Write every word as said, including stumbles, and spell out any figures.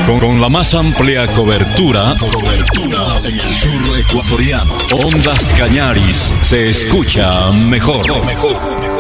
Con, con la más amplia cobertura, cobertura en el sur ecuatoriano. Ondas Cañaris se escucha mejor. mejor, mejor.